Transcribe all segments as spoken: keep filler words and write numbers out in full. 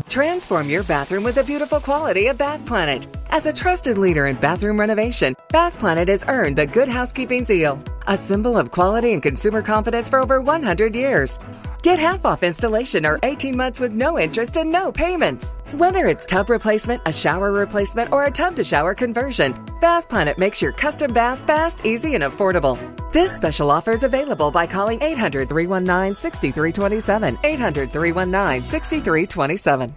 Transform your bathroom with the beautiful quality of Bath Planet. As a trusted leader in bathroom renovation, Bath Planet has earned the Good Housekeeping seal, a symbol of quality and consumer confidence for over one hundred years. Get half off installation or eighteen months with no interest and no payments. Whether it's tub replacement, a shower replacement, or a tub-to-shower conversion, Bath Planet makes your custom bath fast, easy, and affordable. This special offer is available by calling eight hundred, three one nine, six three two seven, eight hundred, three one nine, six three two seven.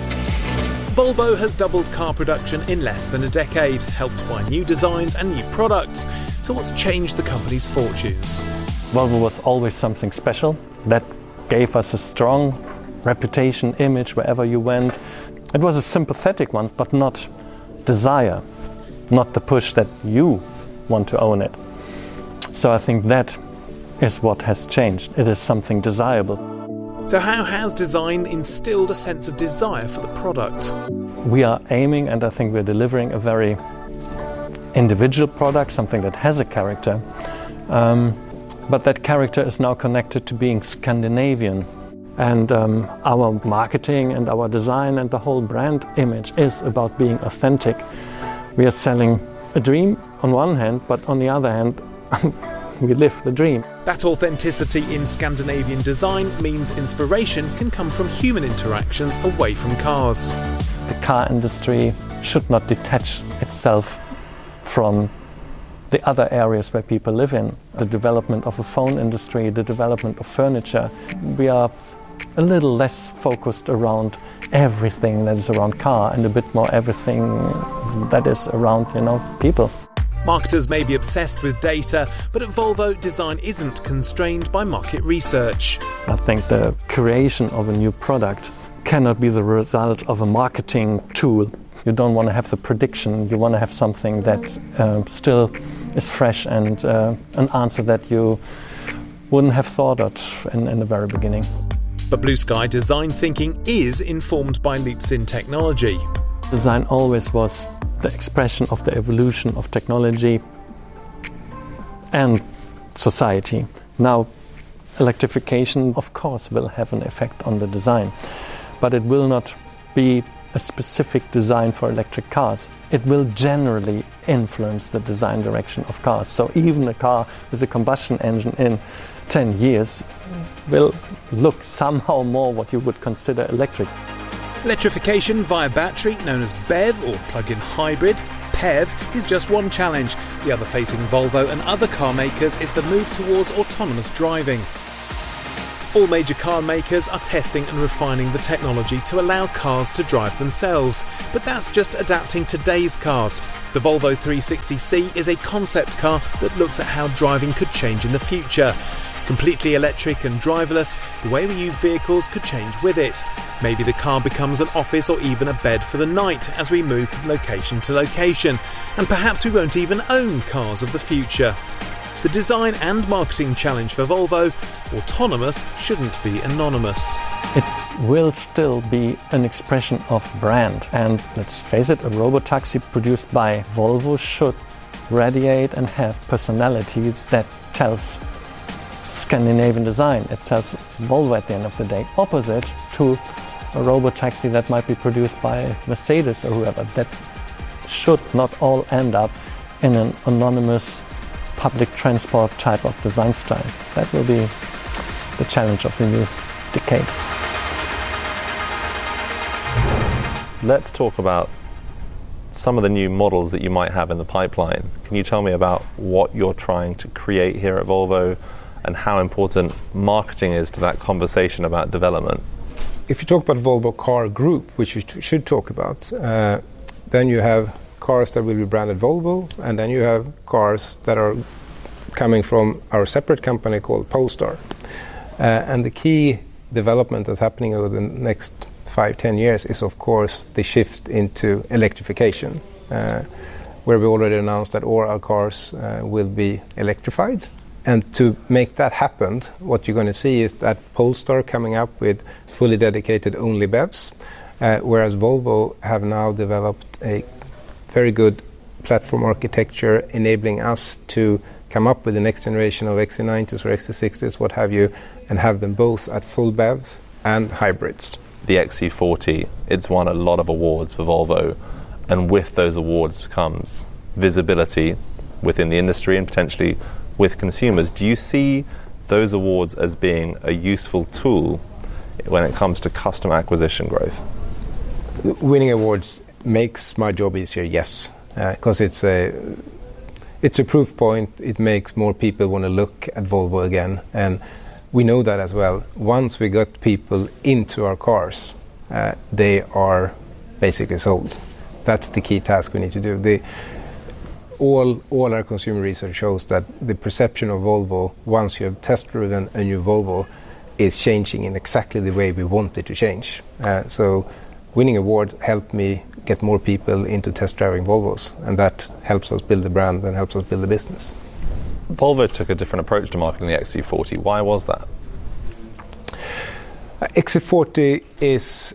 Volvo has doubled car production in less than a decade, helped by new designs and new products. So what's changed the company's fortunes? Volvo was always something special that gave us a strong reputation, image wherever you went. It was a sympathetic one, but not desire, not the push that you want to own it. So I think that is what has changed. It is something desirable. So how has design instilled a sense of desire for the product? We are aiming, and I think we're delivering a very individual product, something that has a character. Um, but that character is now connected to being Scandinavian. And um, our marketing and our design and the whole brand image is about being authentic. We are selling a dream on one hand, but on the other hand, we live the dream. That authenticity in Scandinavian design means inspiration can come from human interactions away from cars. The car industry should not detach itself from the other areas where people live in. The development of the phone industry, the development of furniture. We are a little less focused around everything that is around car and a bit more everything that is around, you know, people. Marketers may be obsessed with data, but at Volvo, design isn't constrained by market research. I think the creation of a new product cannot be the result of a marketing tool. You don't want to have the prediction, you want to have something that uh, still is fresh and uh, an answer that you wouldn't have thought of in, in the very beginning. But Blue Sky design thinking is informed by leaps in technology. Design always was the expression of the evolution of technology and society. Now, electrification, of course, will have an effect on the design, but it will not be a specific design for electric cars. It will generally influence the design direction of cars. So even a car with a combustion engine in ten years will look somehow more what you would consider electric. Electrification via battery, known as B E V or plug-in hybrid, P E V, is just one challenge. The other facing Volvo and other car makers is the move towards autonomous driving. All major car makers are testing and refining the technology to allow cars to drive themselves, but that's just adapting today's cars. The Volvo three sixty C is a concept car that looks at how driving could change in the future. Completely electric and driverless, the way we use vehicles could change with it. Maybe the car becomes an office or even a bed for the night as we move from location to location. And perhaps we won't even own cars of the future. The design and marketing challenge for Volvo: autonomous shouldn't be anonymous. It will still be an expression of brand. And let's face it, a robotaxi produced by Volvo should radiate and have personality that tells Scandinavian design. It tells Volvo at the end of the day, opposite to a robotaxi that might be produced by Mercedes or whoever. That should not all end up in an anonymous public transport type of design style. That will be the challenge of the new decade. Let's talk about some of the new models that you might have in the pipeline. Can you tell me about what you're trying to create here at Volvo and how important marketing is to that conversation about development? If you talk about Volvo Car Group, which we should talk about, uh, then you have cars that will be branded Volvo, and then you have cars that are coming from our separate company called Polestar. Uh, and the key development that's happening over the next five, ten years is, of course, the shift into electrification, uh, where we already announced that all our cars uh, will be electrified. And to make that happen, what you're going to see is that Polestar coming up with fully dedicated only B E Vs, uh, whereas Volvo have now developed a very good platform architecture enabling us to come up with the next generation of X C nineties or X C sixties, what have you, and have them both at full B E Vs and hybrids. the X C forty, it's won a lot of awards for Volvo, and with those awards comes visibility within the industry and potentially with consumers. Do you see those awards as being a useful tool when it comes to customer acquisition growth? Winning awards makes my job easier, yes, because uh, it's a it's a proof point. It makes more people want to look at Volvo again, and we know that as well. Once we got people into our cars, uh, they are basically sold. That's the key task we need to do. The, all all our consumer research shows that the perception of Volvo, once you have test-driven a new Volvo, is changing in exactly the way we want it to change. Uh, so winning award helped me get more people into test-driving Volvos, and that helps us build the brand and helps us build the business. Volvo took a different approach to marketing the X C forty. Why was that? Uh, X C forty is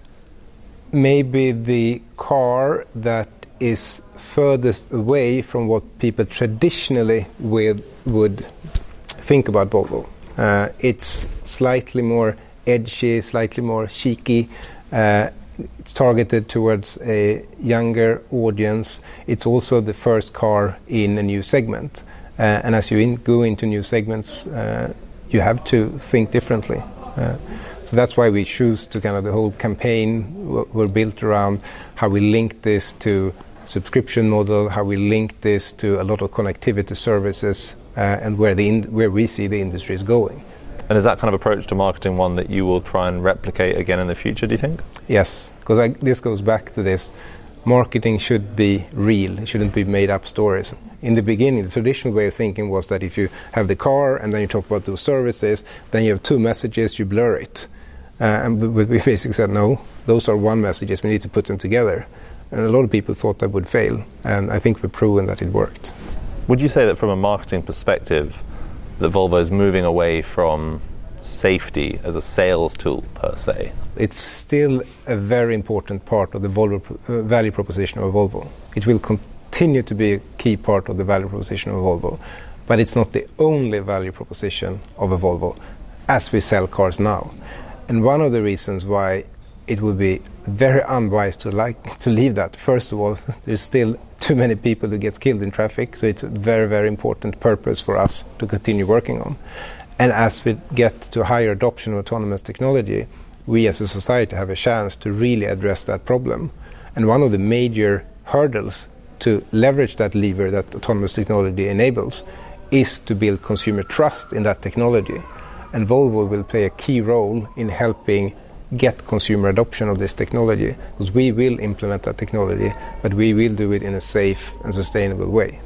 maybe the car that is furthest away from what people traditionally with, would think about Volvo. Uh, it's slightly more edgy, slightly more cheeky. Uh, it's targeted towards a younger audience. It's also the first car in a new segment. Uh, and as you in, go into new segments, uh, you have to think differently. Uh, so that's why we choose to kind of the whole campaign w- were built around how we link this to subscription model, how we link this to a lot of connectivity services, uh, and where the in- where we see the industry is going. And is that kind of approach to marketing one that you will try and replicate again in the future, do you think? Yes, because this goes back to this. Marketing should be real. It shouldn't be made up stories. In the beginning, the traditional way of thinking was that if you have the car and then you talk about those services, then you have two messages, you blur it. Uh, and we basically said, no, those are one messages, we need to put them together. And a lot of people thought that would fail, and I think we've proven that it worked. Would you say that from a marketing perspective, that Volvo is moving away from safety as a sales tool per se? It's still a very important part of the Volvo uh, value proposition of Volvo. It will continue to be a key part of the value proposition of Volvo, but it's not the only value proposition of a Volvo as we sell cars now. And one of the reasons why it would be very unwise to like to leave that, first of all, there's still too many people who get killed in traffic, so it's a very, very important purpose for us to continue working on. And as we get to higher adoption of autonomous technology, we as a society have a chance to really address that problem. And one of the major hurdles to leverage that lever that autonomous technology enables is to build consumer trust in that technology. And Volvo will play a key role in helping get consumer adoption of this technology, because we will implement that technology, but we will do it in a safe and sustainable way.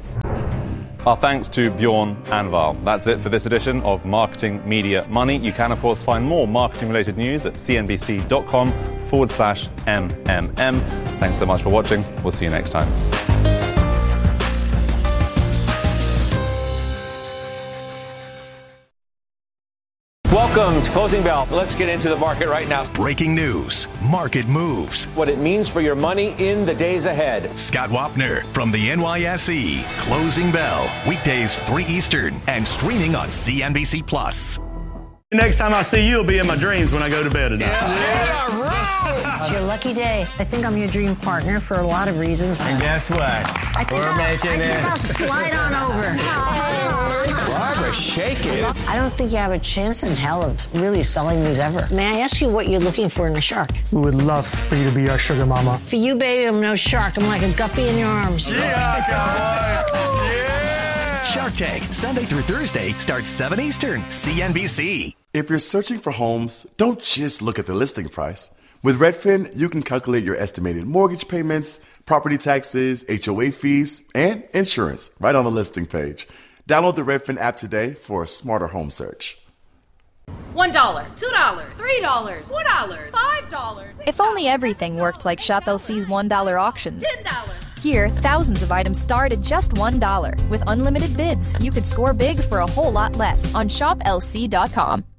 Our thanks to Bjorn and Val. That's it for this edition of Marketing Media Money. You can, of course, find more marketing-related news at cnbc.com forward slash MMM. Thanks so much for watching. We'll see you next time. Welcome to Closing Bell. Let's get into the market right now. Breaking news, market moves, what it means for your money in the days ahead. Scott Wapner from the N Y S E. Closing Bell, weekdays three Eastern and streaming on C N B C Plus. Next time I see you, will be in my dreams when I go to bed at night. Yeah, right. It's your lucky day. I think I'm your dream partner for a lot of reasons. And guess what? I think We're I'll, making I it. think I'll slide on over. Barbara, shake it. I don't think you have a chance in hell of really selling these ever. May I ask you what you're looking for in a shark? We would love for you to be our sugar mama. For you, baby, I'm no shark. I'm like a guppy in your arms. Yeah, cowboy. Yeah. Shark Tank, Sunday through Thursday, starts seven Eastern, C N B C. If you're searching for homes, don't just look at the listing price. With Redfin, you can calculate your estimated mortgage payments, property taxes, H O A fees, and insurance right on the listing page. Download the Redfin app today for a smarter home search. One dollar, two dollars, three dollars, four dollars, five dollars. If only everything worked like Shop L C's one dollar auctions. Ten dollars. Here, thousands of items start at just one dollar. With unlimited bids, you could score big for a whole lot less on shop L C dot com.